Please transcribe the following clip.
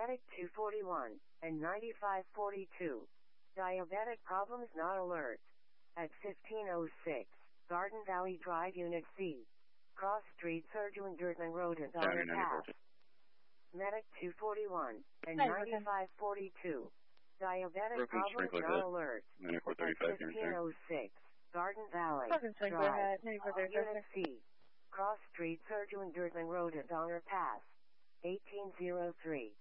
Medic 241 and 9542. Diabetic problems not alert. At 1506, Garden Valley Drive Unit C. Cross Street, Surgeon Dirtman Road and Donner Pass. Medic 241 and 9542. Diabetic problems not alert. At 1506, Garden Valley Drive, Unit C. Cross Street, Surgeon Dirtman Road and Donner Pass. 1803.